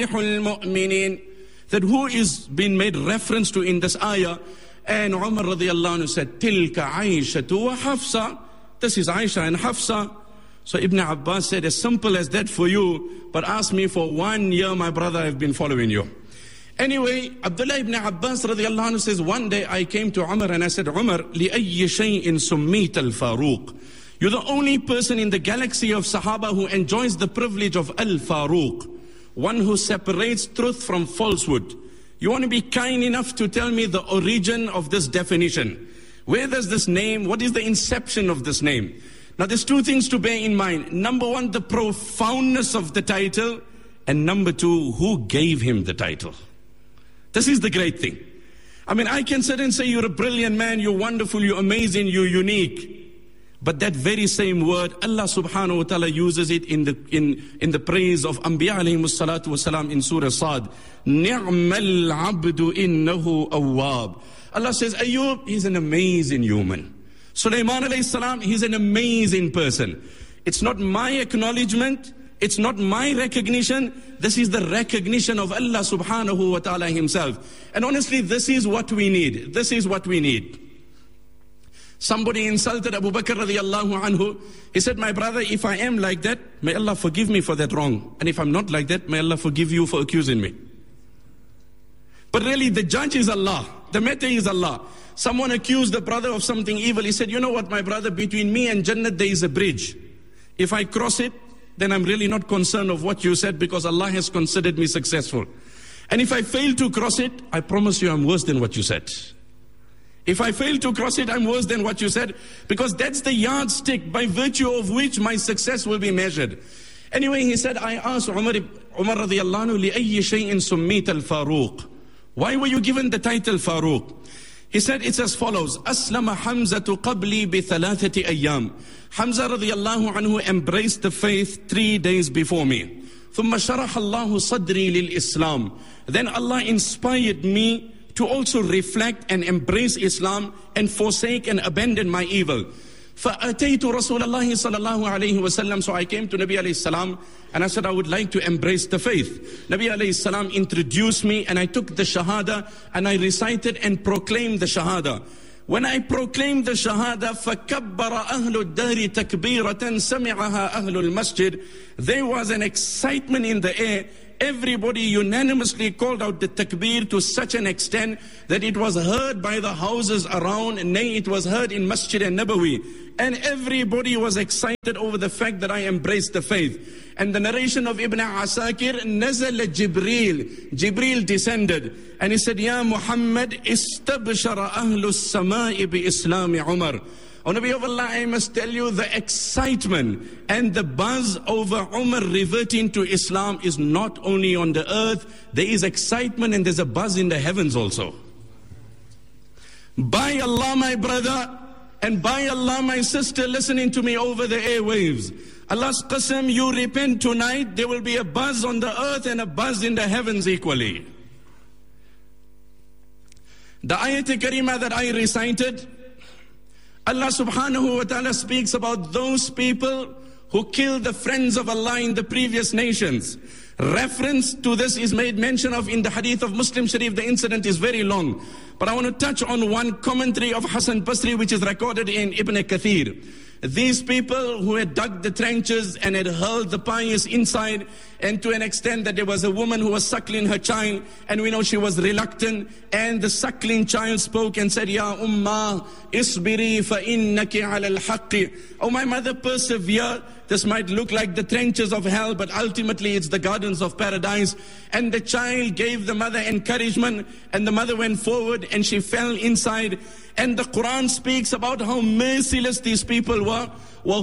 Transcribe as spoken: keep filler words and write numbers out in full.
mu'minin, that who is being made reference to in this ayah. And Umar radiallahu anhu said, Tilka Aishatu wa Hafsa. This is Aisha and Hafsa. So Ibn Abbas said, as simple as that for you, but ask me for one year, my brother, I've been following you. Anyway, Abdullah ibn Abbas radiallahu anhu says, one day I came to Umar and I said, Umar, لِأَيِّ شَيْءٍ سُمِّيتَ الْفَاروق. You're the only person in the galaxy of Sahaba who enjoys the privilege of Al-Faruq, one who separates truth from falsehood. You want to be kind enough to tell me the origin of this definition. Where does this name, what is the inception of this name? Now there's two things to bear in mind. Number one, the profoundness of the title. And number two, who gave him the title? This is the great thing. I mean, I can sit and say you're a brilliant man, you're wonderful, you're amazing, you're unique. But that very same word, Allah subhanahu wa ta'ala uses it in the in, in the praise of Anbiya alayhimu salatu wa salam in Surah Sad. Ni'mal abdu innahu awwab. Allah says, Ayyub, he's an amazing human. Sulaiman alayhi salam, he's an amazing person. It's not my acknowledgement, it's not my recognition, this is the recognition of Allah subhanahu wa ta'ala himself. And honestly, this is what we need. This is what we need. Somebody insulted Abu Bakr radiallahu anhu. He said, my brother, if I am like that, may Allah forgive me for that wrong. And if I'm not like that, may Allah forgive you for accusing me. But really, the judge is Allah. The matter is Allah. Someone accused the brother of something evil. He said, you know what, my brother, between me and Jannah, there is a bridge. If I cross it, then I'm really not concerned of what you said because Allah has considered me successful. And if I fail to cross it, I promise you I'm worse than what you said. If I fail to cross it, I'm worse than what you said, because that's the yardstick by virtue of which my success will be measured. Anyway, he said, I asked Umar, Umar radiallahu anhu, لِأَيِّ شَيْءٍ سُمِّيتَ الْفَاروق. Why were you given the title Faruq? He said, it's as follows. أَسْلَمَ حَمْزَةُ قَبْلِي بِثَلَاثَةِ أَيَّامٍ. Hamza radiallahu anhu embraced the faith three days before me. ثُمَّ شَرَحَ اللَّهُ صَدْرِي لِلْإِسْلَامِ. Then Allah inspired me to also reflect and embrace Islam and forsake and abandon my evil. فَأَتَيْتُ رَسُولَ اللَّهِ صَلَى اللَّهُ عَلَيْهِ وَسَلَّمَ. So I came to Nabi alayhi salam and I said, I would like to embrace the faith. Nabi alayhi salam introduced me and I took the Shahada and I recited and proclaimed the Shahada. When I proclaimed the Shahada, فَكَبَّرَ أَهْلُ الدَّارِ تَكْبِيرَةً سَمِعَهَا أَهْلُ الْمَسْجِدِ. There was an excitement in the air. Everybody unanimously called out the takbir to such an extent that it was heard by the houses around, nay, it was heard in Masjid al-Nabawi. And everybody was excited over the fact that I embraced the faith. And the narration of Ibn Asakir, نَزَلَ Jibreel. Jibreel descended and he said, Ya Muhammad, istabshara ahlu samai bi Islami Umar. O Nabi of Allah, I must tell you, the excitement and the buzz over Umar reverting to Islam is not only on the earth, there is excitement and there's a buzz in the heavens also. By Allah, my brother, and by Allah, my sister, listening to me over the airwaves, Allah's qasam, you repent tonight, there will be a buzz on the earth and a buzz in the heavens equally. The ayat karima that I recited, Allah subhanahu wa ta'ala speaks about those people who killed the friends of Allah in the previous nations. Reference to this is made mention of in the hadith of Muslim Sharif. The incident is very long, but I want to touch on one commentary of Hassan Basri which is recorded in Ibn Kathir. These people who had dug the trenches and had hurled the pious inside, and to an extent that there was a woman who was suckling her child, and we know she was reluctant, and the suckling child spoke and said, Ya Ummah, isbiri fa innaki ala al-haqqi. Oh my mother, persevere. This might look like the trenches of hell, but ultimately it's the gardens of paradise. And the child gave the mother encouragement, and the mother went forward and she fell inside. And the Quran speaks about how merciless these people were.